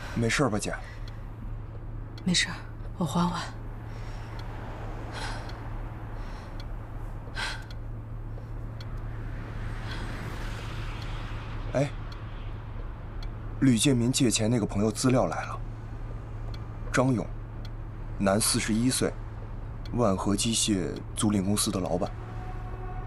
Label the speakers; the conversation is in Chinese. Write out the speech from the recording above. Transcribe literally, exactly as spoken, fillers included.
Speaker 1: 没事吧，姐？
Speaker 2: 没事，我缓缓。
Speaker 1: 哎，吕建民借钱那个朋友资料来了。张勇，男，四十一岁，万和机械租赁公司的老板。